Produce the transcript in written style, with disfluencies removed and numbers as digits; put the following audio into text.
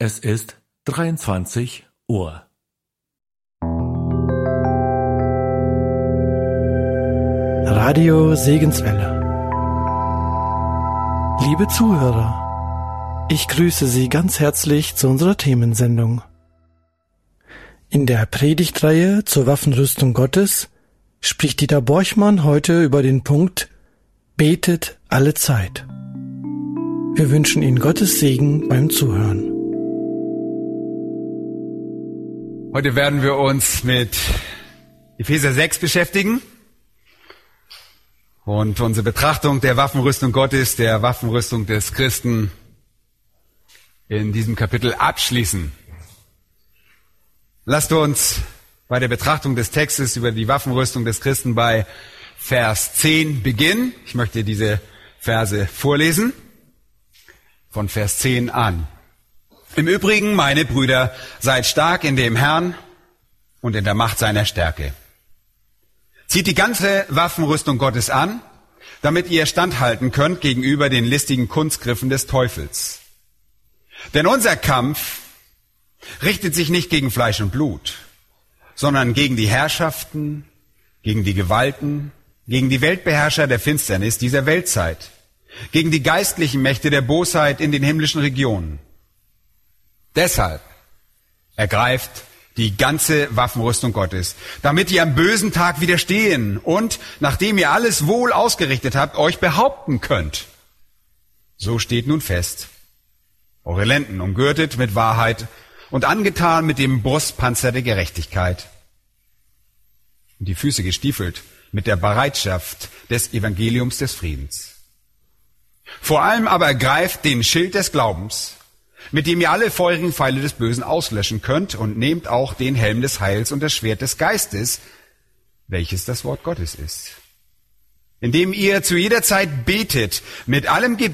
Es ist 23 Uhr. Radio Segenswelle. Liebe Zuhörer, ich grüße Sie ganz herzlich zu unserer Themensendung. In der Predigtreihe zur Waffenrüstung Gottes spricht Dieter Borchmann heute über den Punkt Betet alle Zeit. Wir wünschen Ihnen Gottes Segen beim Zuhören. Heute werden wir uns mit Epheser 6 beschäftigen und unsere Betrachtung der Waffenrüstung Gottes, der Waffenrüstung des Christen in diesem Kapitel abschließen. Lasst uns bei der Betrachtung des Textes über die Waffenrüstung des Christen bei Vers 10 beginnen. Ich möchte diese Verse vorlesen, von Vers 10 an. Im Übrigen, meine Brüder, seid stark in dem Herrn und in der Macht seiner Stärke. Zieht die ganze Waffenrüstung Gottes an, damit ihr standhalten könnt gegenüber den listigen Kunstgriffen des Teufels. Denn unser Kampf richtet sich nicht gegen Fleisch und Blut, sondern gegen die Herrschaften, gegen die Gewalten, gegen die Weltbeherrscher der Finsternis dieser Weltzeit, gegen die geistlichen Mächte der Bosheit in den himmlischen Regionen. Deshalb ergreift die ganze Waffenrüstung Gottes, damit ihr am bösen Tag widerstehen und, nachdem ihr alles wohl ausgerichtet habt, euch behaupten könnt. So steht nun fest, eure Lenden umgürtet mit Wahrheit und angetan mit dem Brustpanzer der Gerechtigkeit und die Füße gestiefelt mit der Bereitschaft des Evangeliums des Friedens. Vor allem aber ergreift den Schild des Glaubens, mit dem ihr alle feurigen Pfeile des Bösen auslöschen könnt, und nehmt auch den Helm des Heils und das Schwert des Geistes, welches das Wort Gottes ist. Indem ihr zu jeder Zeit betet mit allem Gebet